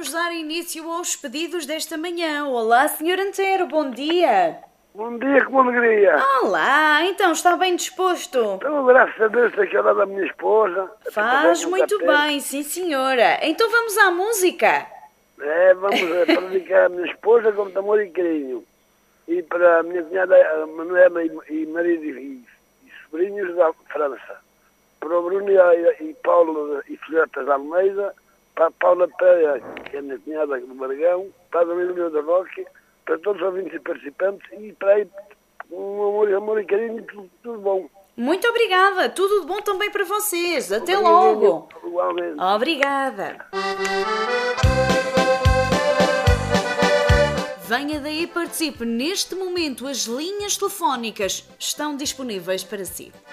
vamos dar início aos pedidos desta manhã. Olá, Sr. Antero, bom dia. Bom dia, com alegria. Olá, então está bem disposto? Então, graças a Deus, estou aqui ao lado da minha esposa. Faz muito bem, sim senhora. Então vamos à música. Vamos para dedicar à minha esposa com muito amor e carinho. E para a minha cunhada Manuela e marido e sobrinhos da França. Para o Bruno e Paulo e filhotas da Almeida. Para a Paula Pereira, que é a minha cunhada do Bargão. Para a Domingos da Roque. Para todos os ouvintes e participantes. E para aí, um amor e carinho, tudo bom. Muito obrigada. Tudo de bom também para vocês. Até logo. Igualmente. Obrigada. Venha daí e participe. Neste momento, as linhas telefónicas estão disponíveis para si.